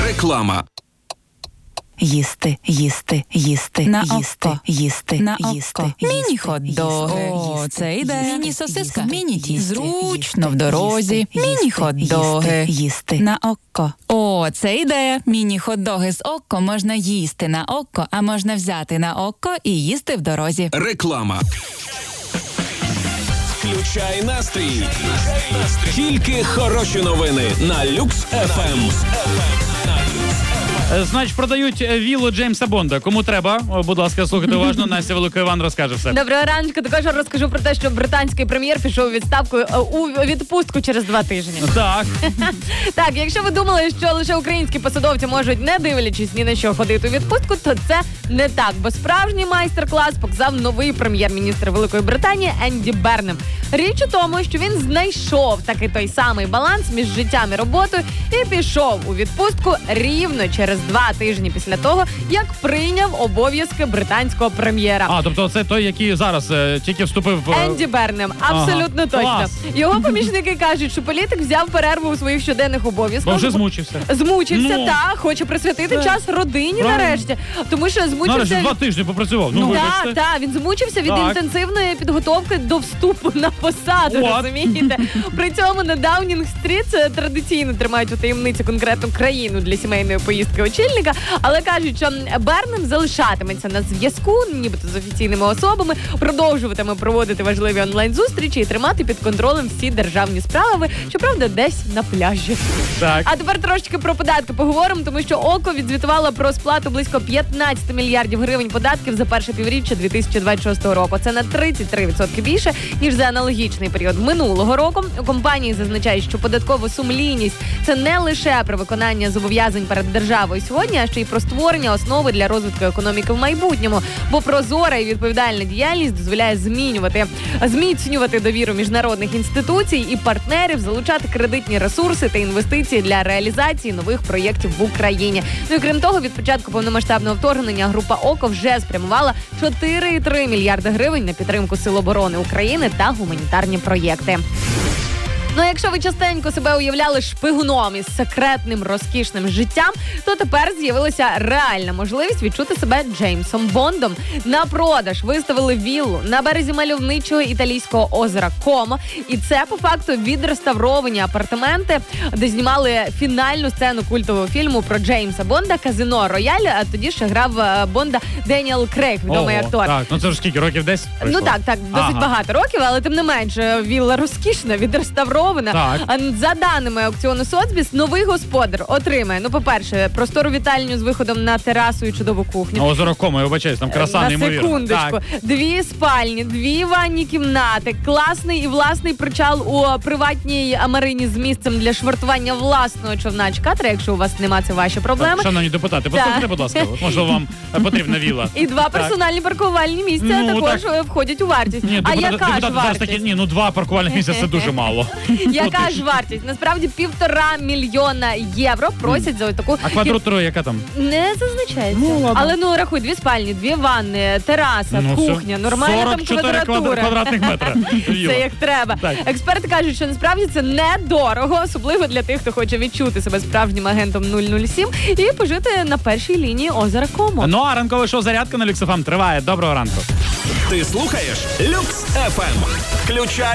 Реклама. Їсти, їсти, їсти, на їсти, око. їсти, На їсти, око. їсти, Міні-хот-доги. їсти, О, це йде. їсти, Міні-сосиска. їсти, Міні-тісто. їсти, Зручно в їсти, дорозі. їсти, Міні-хот-доги. їсти. На око. О, це ідея. Міні-хот-доги з око можна їсти на око, а можна взяти на око і їсти в дорозі. Реклама. Включай настрій. Тільки хороші новини на Люкс ФМ. Значить, продають віллу Джеймса Бонда. Кому треба? О, будь ласка, слухайте уважно. Настя Великоїван розкаже все. Доброго ранку. Також розкажу про те, що британський прем'єр пішов у відставку у відпустку через 2 тижні. Так. Так, якщо ви думали, що лише українські посадовці можуть, не дивлячись ні на що, ходити у відпустку, то це не так. Бо справжній майстер-клас показав новий прем'єр-міністр Великої Британії Енді Бернем. Річ у тому, що він знайшов такий той самий баланс між життям і роботою і пішов у відпустку рівно через 2 тижні після того, як прийняв обов'язки британського прем'єра. А, тобто це той, який зараз тільки вступив в... Енді Бернем, абсолютно точно. Клас. Його помічники кажуть, що політик взяв перерву у своїх щоденних обов'язках. Бо вже змучився. Змучився, Ну. та хоче присвятити час родині Правильно. нарешті. Тому що Нарешті змучився. 2 тижні попрацював. Ну, вибачте. Так, він змучився від Так. інтенсивної підготовки до вступу на посаду, От. розумієте? При цьому на Даунінг-стріт традиційно тримають у таємниці конкретну країну для сімейної поїздки очільника, але кажуть, що Бернем залишатиметься на зв'язку, нібито з офіційними особами, продовжуватиме проводити важливі онлайн-зустрічі і тримати під контролем всі державні справи, щоправда, десь на пляжі. Так. А тепер трошечки про податки поговоримо, тому що ОКО відзвітувало про сплату близько 15 мільярдів гривень податків за перше півріччя 2026 року. Це на 33% більше, ніж за аналогічний період минулого року. У компанії зазначають, що податкова сумлінність – це не лише про виконання зобов'язань перед державою сьогодні, а ще й про створення основи для розвитку економіки в майбутньому. Бо прозора і відповідальна діяльність дозволяє зміцнювати довіру міжнародних інституцій і партнерів, залучати кредитні ресурси та інвестиції для реалізації нових проєктів в Україні. Ну і крім того, від початку повномасштабного вторгнення група ОКО вже спрямувала 4,3 мільярди гривень на підтримку Сил оборони України та гуманітарні проєкти. Ну, а якщо ви частенько себе уявляли шпигуном із секретним, розкішним життям, то тепер з'явилася реальна можливість відчути себе Джеймсом Бондом. На продаж виставили віллу на березі мальовничого італійського озера Комо. І це, по факту, відреставровані апартаменти, де знімали фінальну сцену культового фільму про Джеймса Бонда «Казино Рояль». А тоді ще грав Бонда Деніел Крейг, відомий актор. Так, ну це ж скільки, років 10 пройшло? Ну так, досить багато років, але тим не менше, вілла розкішна, відреставрована. Так. А за даними аукціону Соцбіс, новий господар отримає, ну, по-перше, простору вітальню з виходом на терасу і чудову кухню. Озеро Комо, я вибачаюсь, там краса На неймовірна. секундочку. Так. 2 спальні, 2 ванні кімнати, класний і власний причал у приватній марині з місцем для швартування власного човна чи катера, якщо у вас нема, це ваші проблеми. Так, шановні депутати, послухайте, будь ласка, можливо, вам потрібна вілла. І 2 персональні паркувальні місця Ну, також так. входять у вартість. Ні, А депутати яка ж зараз вартість? такі, ні, ну 2 паркувальних місця це дуже мало. Яка ж вартість? Насправді 1,5 мільйона євро просять за таку... А квадратура яка там? Не зазначається. Ну, ладно. Але ну рахуй, 2 спальні, 2 ванни, тераса, Ну, кухня, все. нормальна там 44 квадратура. квадратних метра. Вілла. Це як треба. Так. Експерти кажуть, що насправді це недорого, особливо для тих, хто хоче відчути себе справжнім агентом 007 і пожити на першій лінії озера Комо. Ну, а ранкове шоу «Зарядка» на Люкс ФМ триває. Доброго ранку. Ти слухаєш Люкс ФМ. Включай